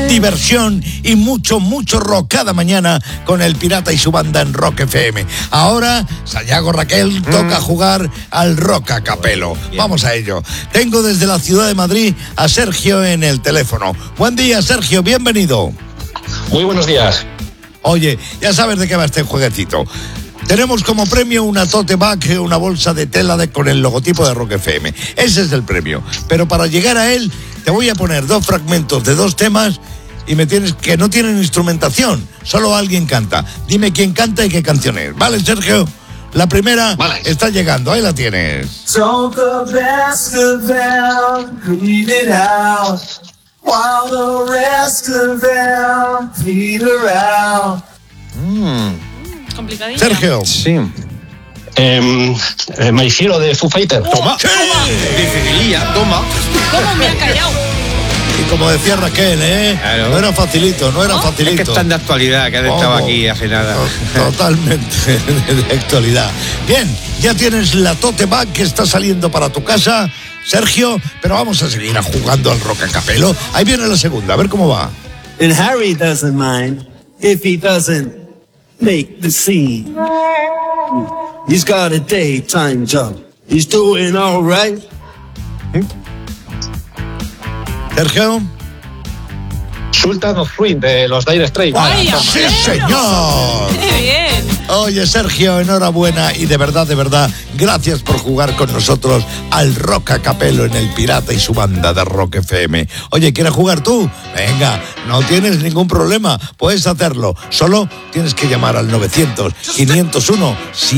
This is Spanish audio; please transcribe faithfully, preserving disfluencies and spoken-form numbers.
diversión y mucho, mucho rock cada mañana con El Pirata y su banda en Rock F M. Ahora, Sayago Raquel toca jugar al rock a capelo. Vamos a ello. Tengo desde la ciudad de Madrid a Sergio en el teléfono. Buen día, Sergio, bienvenido. Muy buenos días. Oye, ya sabes de qué va este jueguecito. Tenemos como premio una tote bag, una bolsa de tela de, con el logotipo de Rock F M. Ese es el premio. Pero para llegar a él, te voy a poner dos fragmentos de dos temas y me tienes que no tienen instrumentación, solo alguien canta. Dime quién canta y qué canción es. ¿Vale, Sergio? La primera vale. Está llegando, ahí la tienes. So the best of them, read it out, while the rest of them peter out. Mm. Complicadilla. Sergio. Sí. Eh, eh, My Hero de Foo Fighters. Oh, toma. Sí. Dificililla, toma. ¿Cómo me ha callado? Y como decía Raquel, ¿eh? Claro. No era facilito, no era ¿Oh? facilito. Es que están de actualidad, que han estado aquí hace nada. Totalmente de actualidad. Bien, ya tienes la tote bag que está saliendo para tu casa, Sergio, pero vamos a seguir jugando al rock a capelo. Ahí viene la segunda, a ver cómo va. And Harry doesn't mind if he doesn't make the scene. He's got a daytime job. He's doing all right. ¿Eh? Sergio. Sultan of Swing de los Dire Straits. ¡Vaya! ¡Sí, señor! ¡Qué bien! Oye, Sergio, enhorabuena y de verdad, de verdad, gracias por jugar con nosotros al rock a capelo en El Pirata y su banda de Rock F M. Oye, ¿quieres jugar tú? Venga, no tienes ningún problema, puedes hacerlo. Solo tienes que llamar al novecientos, quinientos uno,